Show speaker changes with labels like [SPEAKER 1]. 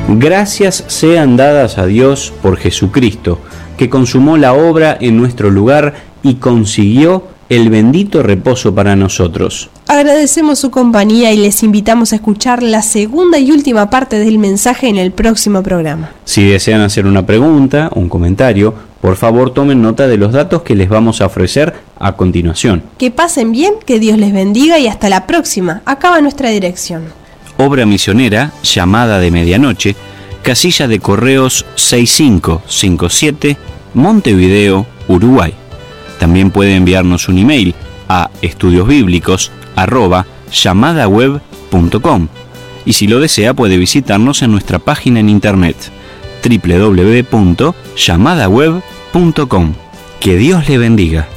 [SPEAKER 1] Gracias sean dadas a Dios por Jesucristo, que consumó la obra en nuestro lugar y consiguió el bendito reposo para nosotros.
[SPEAKER 2] Agradecemos su compañía y les invitamos a escuchar la segunda y última parte del mensaje en el próximo programa.
[SPEAKER 1] Si desean hacer una pregunta o un comentario, por favor tomen nota de los datos que les vamos a ofrecer a continuación.
[SPEAKER 2] Que pasen bien, que Dios les bendiga y hasta la próxima. Acá va nuestra dirección.
[SPEAKER 1] Obra misionera, Llamada de Medianoche, casilla de correos 6557, Montevideo, Uruguay. También puede enviarnos un email a estudiosbiblicos@llamadaweb.com y si lo desea puede visitarnos en nuestra página en internet www.llamadaweb.com. Que Dios le bendiga.